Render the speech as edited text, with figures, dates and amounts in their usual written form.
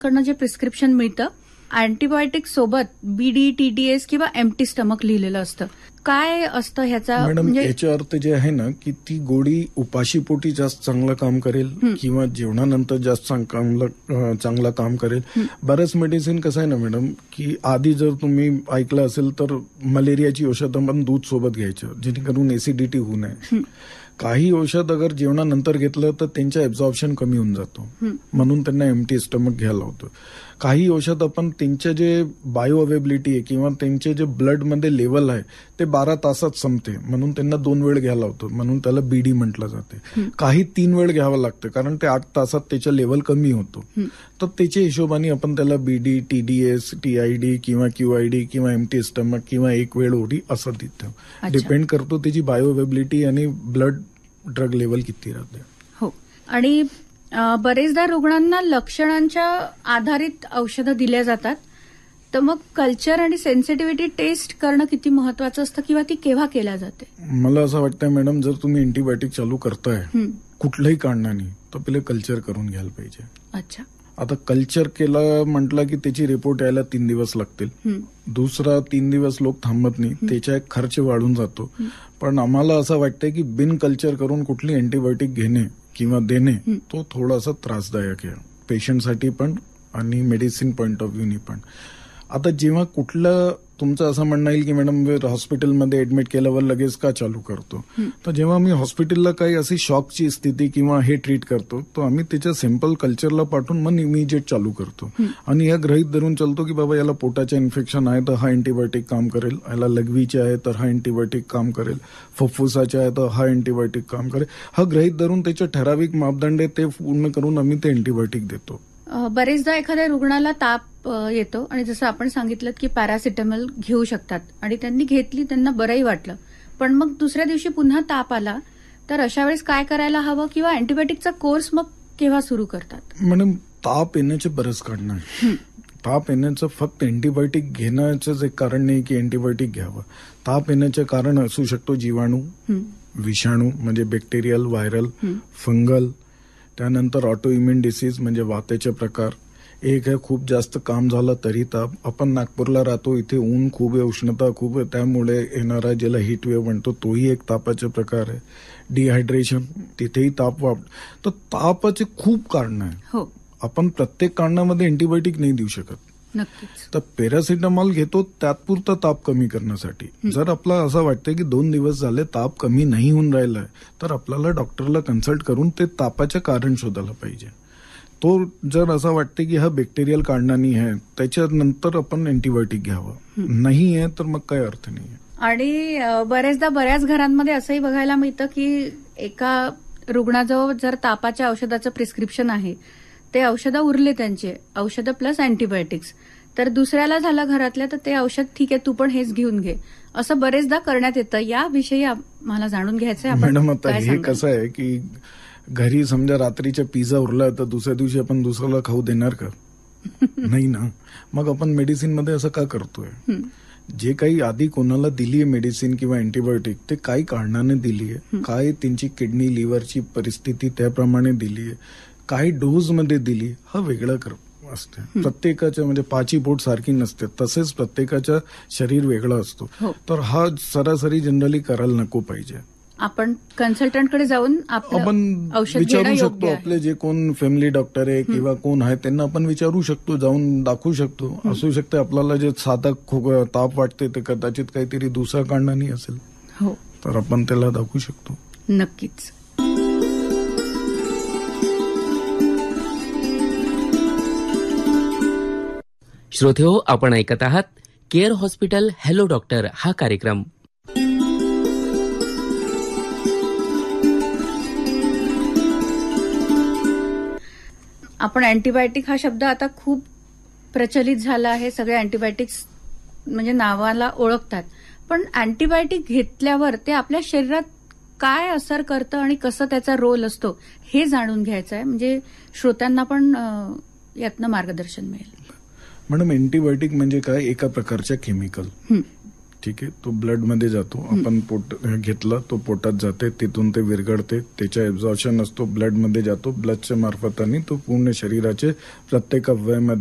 कडनं जे प्रिस्क्रिप्शन मिळतं अँटीबायोटिक सोबत बीडी, टीडीएस किंवा एम्प्टी स्टमक लिहिलेलं असतं. काय असतं ह्याचा? मॅडम, याचा अर्थ जे आहे ना की ती गोळी उपाशीपोटी जास्त चांगलं काम करेल किंवा जेवणानंतर जास्त चांगलं काम करेल. बरंच मेडिसिन कसं आहे ना मॅडम की आधी जर तुम्ही ऐकलं असेल तर मलेरियाची औषधं पण दूध सोबत घ्यायचं जेणेकरून एसिडिटी होऊ नये. काही औषध अगर जेवणानंतर घेतलं तर त्यांचं ऍब्झॉर्प्शन कमी होऊन जातो, म्हणून त्यांना एम्प्टी स्टमक घ्यायला होतं. काही औषध आपण त्यांचे जे बायो अवेबिलिटी आहे किंवा त्यांचे जे ब्लडमध्ये लेवल आहे ते 12 तासात संपते, म्हणून त्यांना 2 वेळ घ्यायला होतं, म्हणून त्याला बीडी म्हटलं जाते. काही 3 वेळ घ्यावं लागतं कारण ते 8 तासात त्याचा लेवल कमी होतो. तर त्याच्या हिशोबाने आपण त्याला बीडी, टीडीएस, टीआयडी किंवा क्यूआयडी किंवा एम्प्टी स्टमक किंवा एक वेळ ओढी असं देतो. डिपेंड करतो त्याची बायो अवेबिलिटी आणि ब्लड ड्रग लेवल किती राहते. हो. आणि बरेचदा रुग्णांना लक्षणांच्या आधारित औषधं दिल्या जातात, तर मग कल्चर आणि सेन्सिटिव्हिटी टेस्ट करणं किती महत्वाचं असतं किंवा ती केव्हा केल्या जाते? मला असं वाटतं मॅडम, जर तुम्ही अँटीबायोटिक चालू करताय कुठल्याही कारणाने तर पहिले कल्चर करून घ्यायला पाहिजे. अच्छा. आता कल्चर केलं म्हटलं की त्याची रिपोर्ट यायला 3 दिवस लागतील. दुसरा 3 दिवस लोक थांबत नाही, त्याचा एक खर्च वाढून जातो. पण आम्हाला असं वाटतंय की बिन कल्चर करून कुठली अँटीबायोटिक घेणे किंवा देणे तो थोडासा त्रासदायक आहे पेशंटसाठी पण आणि मेडिसिन पॉइंट ऑफ व्ह्यूनी पण. आता जेव्हा कुठलं तुमचं असं म्हणणं येईल की मॅडम हॉस्पिटलमध्ये ऍडमिट केल्यावर लगेच का चालू करतो, तर जेव्हा आम्ही हॉस्पिटलला काही अशी शॉकची स्थिती किंवा हे ट्रीट करतो तर आम्ही त्याच्या सॅम्पल कल्चरला पाठवून मग इमिजिएट चालू करतो आणि या गृहीत धरून चालतो की बाबा याला पोटाचे इन्फेक्शन आहे तर हा अँटीबायोटिक काम करेल, याला लघवीचे आहे तर हा अँटीबायोटिक काम करेल, फुफ्फुसाचे आहे तर हा अँटीबायोटिक काम करेल. हा गृहीत धरून त्याचे ठराविक मापदंड ते पूर्ण करून आम्ही ते अँटीबायोटिक देतो. बरेचदा एखाद्या रुग्णाला ताप येतो आणि जसं आपण सांगितलं की पॅरासिटामॉल घेऊ शकतात आणि त्यांनी घेतली, त्यांना बरंही वाटलं, पण मग दुसऱ्या दिवशी पुन्हा ताप आला तर अशा वेळेस काय करायला हवं किंवा अँटीबायोटिकचा कोर्स मग केव्हा सुरू करतात? मॅडम, ताप येण्याचे बरंच कारण आहे. ताप येण्याचं फक्त अँटीबायोटिक घेण्याचंच एक कारण नाही की अँटीबायोटिक घ्यावं. ताप येण्याचे कारण असू शकतो जीवाणू, विषाणू म्हणजे बॅक्टेरियल, व्हायरल, फंगल, त्यानंतर ऑटो इम्युन डिसीज म्हणजे वाताचे प्रकार. एक आहे खूप जास्त काम झालं तरी ताप. आपण नागपूरला राहतो, इथे ऊन खूप आहे, उष्णता खूप आहे, त्यामुळे येणारा ज्याला हीट वेव्ह म्हणतो तोही एक तापाचे प्रकार आहे. डिहायड्रेशन, तिथेही ताप तर तापाचे खूप कारण आहे. आपण प्रत्येक कारणामध्ये अँटीबायोटिक नाही देऊ शकत. नक्कीच. तर पॅरासिटामॉल घेतो त्यातपुरता ताप कमी करण्यासाठी. जर आपल्याला असं वाटतं की 2 दिवस झाले ताप कमी नाही होऊन राहिलाय तर आपल्याला डॉक्टरला कन्सल्ट करून ते तापाचे कारण शोधायला पाहिजे. तो जर असं वाटतं की हा बॅक्टेरियल कारणाने आहे त्याच्यानंतर आपण अँटीबायोटिक घ्यावं, नाही आहे तर मग काही अर्थ नाही. आणि बरेचदा बऱ्याच घरांमध्ये असंही बघायला मिळतं की एका रुग्णाजवळ जर तापाच्या औषधाचं प्रिस्क्रिप्शन आहे, ते औषधं उरले त्यांचे औषधं प्लस अँटीबायोटिक्स, तर दुसऱ्याला झालं घरातल्या तर ते औषध ठीक आहे तू पण हेच घेऊन घे, असं बरेचदा करण्यात येतं. याविषयी मला जाणून घ्यायचंय. मॅडम, आता हे कसं आहे की घरी समजा रात्रीच्या पिझ्झा उरला तर दुसऱ्या दिवशी आपण दुसऱ्याला खाऊ देणार का? नाही ना. मग आपण मेडिसिन मध्ये असं का करतोय? जे काही आधी कोणाला दिलीये मेडिसिन किंवा अँटीबायोटिक ते काही कारणाने दिलीये, काय त्यांची किडनी लिव्हरची परिस्थिती त्याप्रमाणे दिलीये, काही डोज मध्ये दिली, हा वेगळा असते. प्रत्येकाच्या म्हणजे पाची बोट सारखी नसते, तसेच प्रत्येकाचं शरीर वेगळं असतो. तर हा सरासरी जनरली करायला नको पाहिजे. आपण कन्सल्टंटकडे जाऊन आपण विचारू शकतो. आपले जे कोण फॅमिली डॉक्टर आहे किंवा कोण आहे त्यांना आपण विचारू शकतो, जाऊन दाखवू शकतो. असू शकते आपल्याला जे साधा ताप वाटते ते कदाचित काहीतरी दुसऱ्या कारणाने असेल, तर आपण त्याला दाखवू शकतो. नक्कीच. श्रोतेहो, आपण ऐकत आहात केअर हॉस्पिटल हॅलो डॉक्टर हा कार्यक्रम. आपण अँटीबायोटिक हा शब्द आता खूप प्रचलित झाला आहे, सगळे अँटीबायोटिक्स म्हणजे नावाला ओळखतात, पण अँटीबायोटिक घेतल्यावर ते आपल्या शरीरात काय असर करतं आणि कसं त्याचा रोल असतो हे जाणून घ्यायचं आहे, म्हणजे श्रोत्यांना पण यातनं मार्गदर्शन मिळेल. मॅडम, अँटीबायोटिक म्हणजे काय? एका प्रकारच्या केमिकल ठीक आहे, तो ब्लडमध्ये जातो. आपण पोट घेतला, तो पोटात जाते, तिथून ते विरघळते, त्याच्या ऍब्झॉर्प्शन असतो, ब्लडमध्ये जातो, ब्लडच्या मार्फताने तो पूर्ण शरीराचे प्रत्येक अवयवामध्ये